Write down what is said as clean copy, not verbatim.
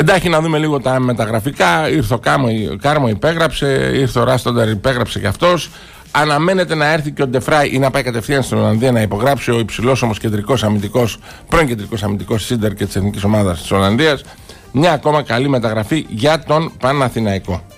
Εντάξει, να δούμε λίγο τα μεταγραφικά. Ήρθε ο Κάρμο, υπέγραψε. Ήρθε ο Ράστονταρ, υπέγραψε κι αυτός. Αναμένεται να έρθει και ο Ντεφράι ή να πάει κατευθείαν στην Ολλανδία να υπογράψει ο υψηλός όμως πρώην κεντρικός αμυντικός Σίντερ και της εθνικής ομάδας της Ολλανδίας. Μια ακόμα καλή μεταγραφή για τον Παναθηναϊκό.